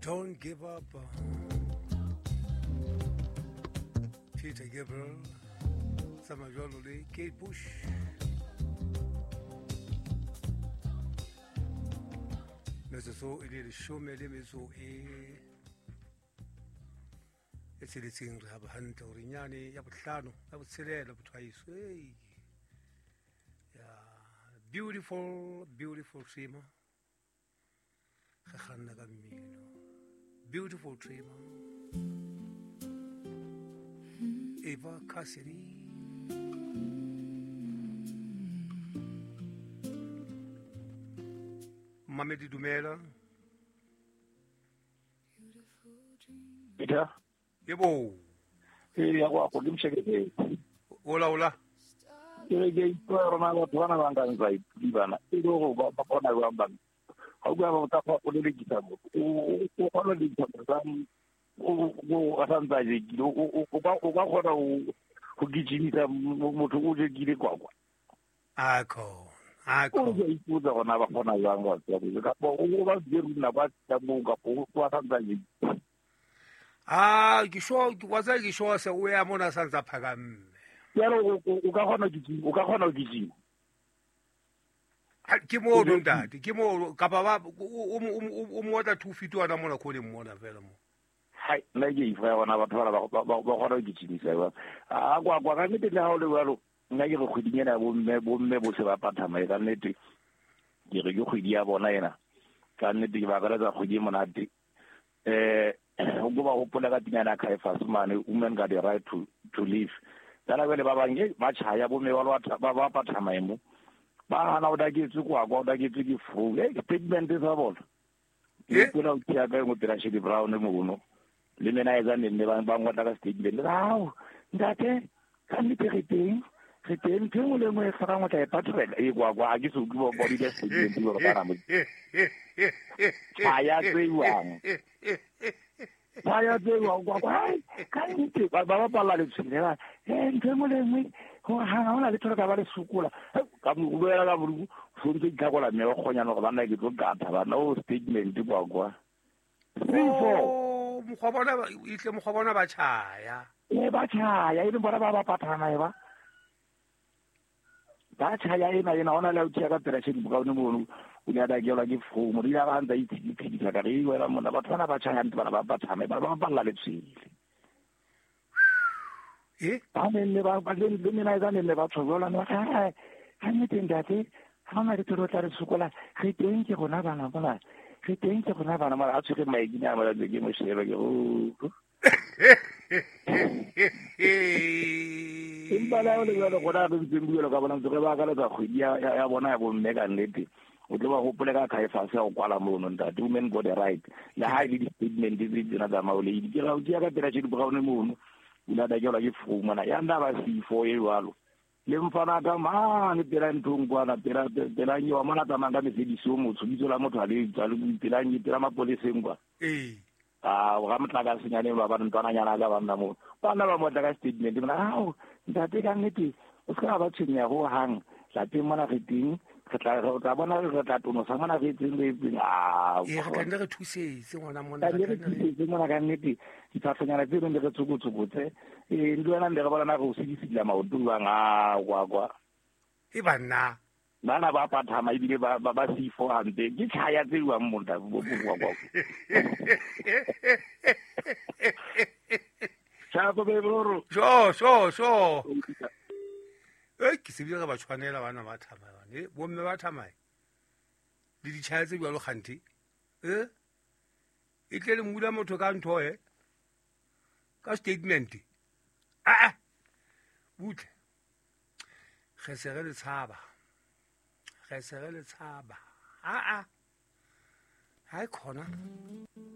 Don't give up. Peter Gabriel, Samajolo le Kate Bush. Meso ile le shome le meso etsiletseng re ha bahanta hore nyane ya bohlano ya botshelela bothwaiso beautiful trimmer ga kganna ka mmino beautiful trimmer Eva Cassidy Mamedi Dumela Peter Yebo ya kwa kudimshekeke ola ke rona batho bana ba nka ibana go ba bona ba ba ha o ba ta go le ditamo o go le ditamo tsa o atantsa je o ba gona go gijimisa motho o je gile kwakwa akho o je ipuza gona ba gona jang ba tsaya ka o ba diru na ba tsa mo ka o atantsa je ngisho se uya mona sanza phakame yalo o ka gona go gijima ke mo ndati ke mo ka ba o mota 2 feet wana mona khole mmona vela mo hai la ke ifa bona batho ba gona go gijimisa ba kwa ka nnete la ho le balo nna ke go khodinyana bomme bo se ba pathama ka nnete ke re ke khodi ya bona ena ka nnete ke ba ka tsa khodi monate go ba hopola ka tinyana Caiaphas mane women got the right to live dala bele ba bange ba tshaya bomme ba pathama emo ba hana o daketse kwa o daketse ke fu statement sa bona ke pula o tia ka ngotela Shedi Brown mo bono le mena eza nne ba ngota ka statement lao ndate ka nipeteng ke mo le mo e fara ngota e patrol e kwa a ke se go body the statement yo ba mo aya tsewang kwa ka nite ba pala le tshela ntwe mo le mo go hana ona le tloka ba le sukula ka mo go era ka buru fonte ka gola me go nya no ba nna ke tlo gata ba no statement kwa mo khobona ba tshaya ba tshaya ile bona ba pathana ba tshaya ina ona le utia ka tera Shedi Brown mo o ya da ke ke fomo ri ya ba nda itse ka re wela mona batho bana ba tshaya ntse bana ba pathame ba la le tsile ba nne ba le mina ga nne ba tshola no ha nne ndate ha ma re tlo tla re sukola re teng ke gona bana bona re teng ke gona bana mara a tshwere maikina mara ke mo sheba ke imbala le le gona re tsengbuelo ka bona ntse ba ka le ka khodi ya bona ya bomme ka nnete o tlo ba hopola ka Caiaphas ya o kwala mo no ndate women got the right le ha ile di statement di tsena tsa maole di ke ra o dia ka tera Shedi Brown mo no ila da ke la ke fuma na ya nda ba C4 e walo le mfana ka mane tera ntungwana tera nyo mana ta manga me sediso mo tshubitso la motho a le tsa le tera nyi tera mapoleseng kwa o ga motla ka senyane ba ba ntwana nyana ka bana mo bana ba motla ka statement na ndate ka nnete o ska ba tshenya go hang la teng mona re ting re tla bona re tla tono sa mona re tseng re ka nne re thusetse ngwana mona ka nnete di tsatsanyana tse re tsukutsukutse ndi wena ndere bona na go sedisila maoto kwa bana ba pathama ibile ba C4 ante ke tshaya tseiwa mmonta kwa Chapo beboro sho ke se bile ga ba tshwanela bana ba thama bomme ba thamai le ditšhaya tse bjalo kgante e tle le mmula motho ka ntho ka statement butle ge se le tshaba ha e khona